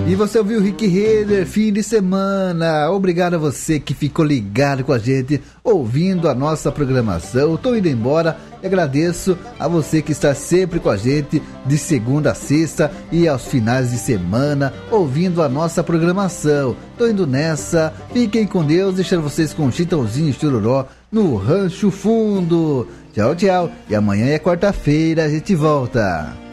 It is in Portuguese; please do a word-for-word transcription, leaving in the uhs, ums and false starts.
E você ouviu o Rick Renner, fim de semana. Obrigado a você que ficou ligado com a gente, ouvindo a nossa programação. Estou indo embora e agradeço a você que está sempre com a gente, de segunda a sexta e aos finais de semana, ouvindo a nossa programação. Estou indo nessa. Fiquem com Deus, deixando vocês com um Chitãozinho Chororó no Rancho Fundo. Tchau, tchau. E amanhã é quarta-feira, a gente volta.